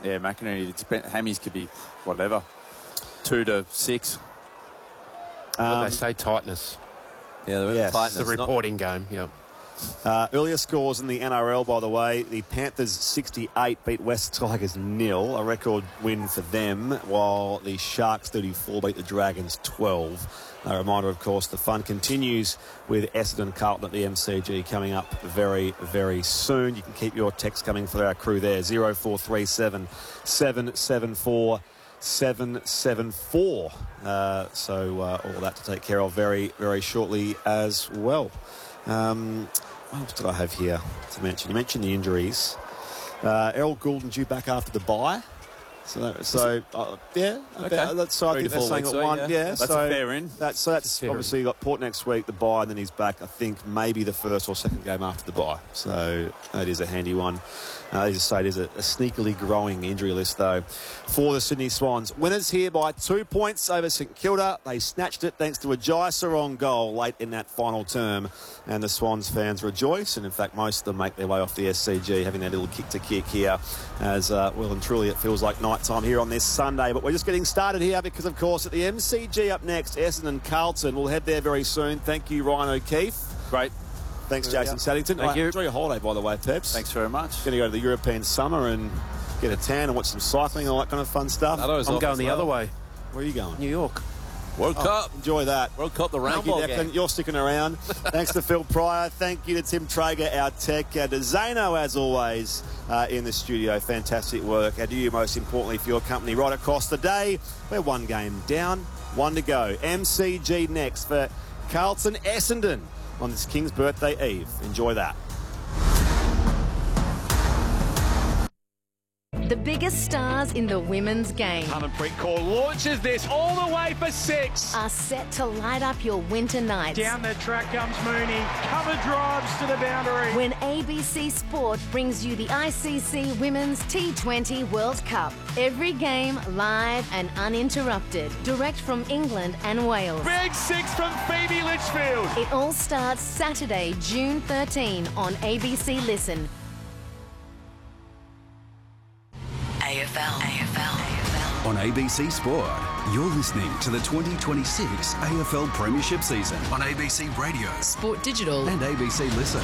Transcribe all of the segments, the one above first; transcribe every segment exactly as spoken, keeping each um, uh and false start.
Yeah, McInerney, it's been, hammies could be whatever, two to six. Um, they say tightness. Yeah, yes, tightness. The reporting not... game, yeah. Uh, earlier scores in the N R L, by the way. The Panthers sixty-eight beat West Tigers nil, a record win for them, while the Sharks thirty-four beat the Dragons twelve. A reminder, of course, the fun continues with Essendon Carlton at the M C G coming up very, very soon. You can keep your text coming for our crew there, zero four three seven, seven seven four, seven seven four. Uh, so uh, all that to take care of very, very shortly as well. Um, what else did I have here to mention? You mentioned the injuries. Uh, Errol Goulden due back after the bye. So, so uh, yeah, okay. About, that's, so I think that's saying at one. Yeah, yeah that's so a fair in. That's, so that's fair obviously in. got Port next week, the bye, and then he's back, I think, maybe the first or second game after the bye. So that is a handy one. Uh, as I say, it is a, a sneakily growing injury list, though, for the Sydney Swans. Winners here by two points over St Kilda. They snatched it thanks to a Jai Sarong goal late in that final term, and the Swans fans rejoice, and in fact most of them make their way off the S C G, having their little kick to kick here, as uh, well and truly it feels like night time here on this Sunday. But we're just getting started here because, of course, at the M C G up next, Essendon Carlton. We'll head there very soon. Thank you, Ryan O'Keefe. Great. Thanks, Jason Saddington. Thank right, you. Enjoy your holiday, by the way, Peps. Thanks very much. Going to go to the European summer and get a tan and watch some cycling and all that kind of fun stuff. I'm going the well. other way. Where are you going? New York. World oh, Cup. Enjoy that. World Cup, the round Thank you, ball Declan. game. You're sticking around. Thanks to Phil Pryor. Thank you to Tim Traeger, our tech. Uh, to Zano, as always, uh, in the studio. Fantastic work. And to you, most importantly, for your company right across the day. We're one game down, one to go. M C G next for Carlton Essendon on this King's Birthday Eve. Enjoy that. The biggest stars in the women's game Harmanpreet Kaur launches this all the way for six. are set to light up your winter nights. Down the track comes Mooney. Cover drives to the boundary. When A B C Sport brings you the I C C Women's T twenty World Cup. Every game live and uninterrupted. Direct from England and Wales. Big six from Phoebe Litchfield. It all starts Saturday, June thirteenth on A B C Listen. A F L. A F L. A F L. On A B C Sport, you're listening to the twenty twenty-six A F L Premiership season on A B C Radio, Sport Digital, and A B C Listen.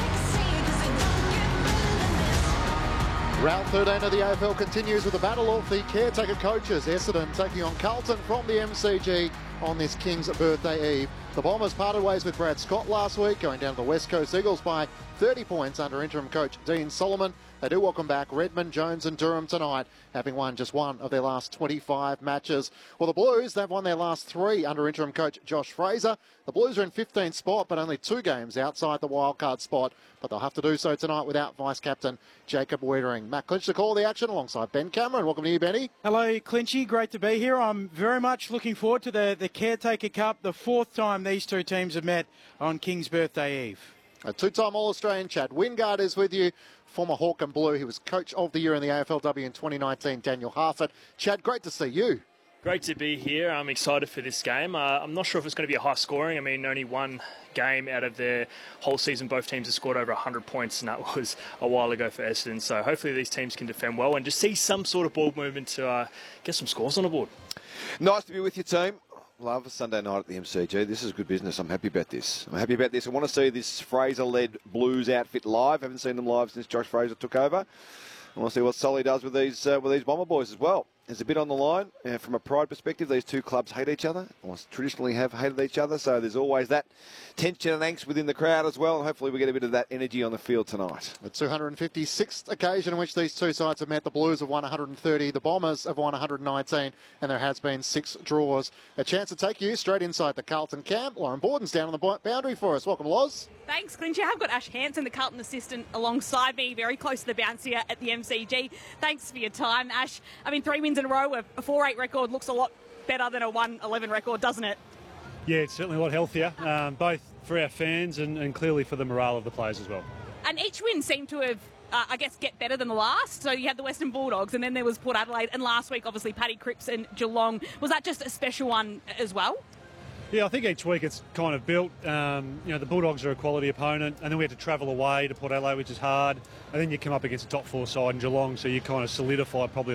Round thirteen of the A F L continues with the battle of the caretaker coaches. Essendon taking on Carlton from the M C G on this King's Birthday Eve. The Bombers parted ways with Brad Scott last week, going down to the West Coast Eagles by thirty points under interim coach Dean Solomon. They do welcome back Redmond, Jones and Durham tonight, having won just one of their last twenty-five matches. Well, the Blues, they've won their last three under interim coach Josh Fraser. The Blues are in fifteenth spot, but only two games outside the wildcard spot. But they'll have to do so tonight without vice-captain Jacob Wiedering. Matt Clinch to call the action alongside Ben Cameron. Welcome to you, Benny. Hello, Clinchy. Great to be here. I'm very much looking forward to the, the Caretaker Cup, the fourth time these two teams have met on King's Birthday Eve. A two-time All-Australian Chad Wingard is with you, former Hawk and Blue. He was Coach of the Year in the A F L W in twenty nineteen, Daniel Harford. Chad, great to see you. Great to be here. I'm excited for this game. Uh, I'm not sure if it's going to be a high scoring. I mean, only one game out of the whole season, both teams have scored over one hundred points, and that was a while ago for Essendon. So hopefully these teams can defend well and just see some sort of ball movement to uh, get some scores on the board. Nice to be with you, team. Love a Sunday night at the M C G. This is good business. I'm happy about this. I'm happy about this. I want to see this Fraser-led Blues outfit live. Haven't seen them live since Josh Fraser took over. I want to see what Sully does with these uh, with these Bomber boys as well. There's a bit on the line. Uh, from a pride perspective, these two clubs hate each other, or traditionally have hated each other, so there's always that tension and angst within the crowd as well, and hopefully we get a bit of that energy on the field tonight. The two hundred fifty-sixth occasion in which these two sides have met. The Blues have won one hundred thirty, the Bombers have won one hundred nineteen, and there has been six draws. A chance to take you straight inside the Carlton camp. Lauren Borden's down on the boundary for us. Welcome, Loz. Thanks, Clinchy. I've got Ash Hansen, the Carlton assistant, alongside me, very close to the bounce here at the M C G. Thanks for your time, Ash. I mean, three wins in a row, a four eight record looks a lot better than a one eleven record, doesn't it? Yeah, it's certainly a lot healthier, um, both for our fans and, and clearly for the morale of the players as well. And each win seemed to have, uh, I guess, get better than the last. So you had the Western Bulldogs, and then there was Port Adelaide, and last week, obviously, Paddy Cripps and Geelong. Was that just a special one as well? Yeah, I think each week it's kind of built. Um, you know, the Bulldogs are a quality opponent, and then we had to travel away to Port Adelaide, which is hard, and then you come up against a top four side in Geelong, so you kind of solidify probably